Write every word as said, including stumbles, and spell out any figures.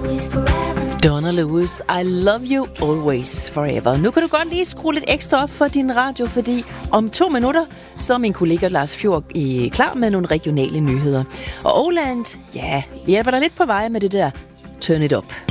Donna Lewis, I love you always forever. Nu kan du godt lige skrue lidt ekstra op for din radio, fordi om to minutter, så er min kollega Lars Fjord i klar med nogle regionale nyheder. Og Oland, ja, hjælper dig lidt på vej med det der Turn It Up.